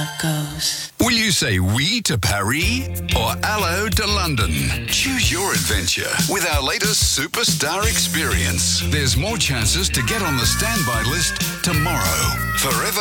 love goes. Will you say oui to Paris or hello to London? Choose your adventure with our latest Superstar experience. There's more chances to get on the standby list tomorrow. Forever